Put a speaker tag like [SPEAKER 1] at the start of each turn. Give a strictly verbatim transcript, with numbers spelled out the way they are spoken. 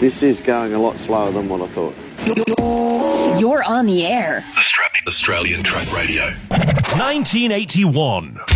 [SPEAKER 1] This is going a lot slower than what I thought.
[SPEAKER 2] You're on the air.
[SPEAKER 3] Australian Track Radio.
[SPEAKER 4] nineteen eighty-one.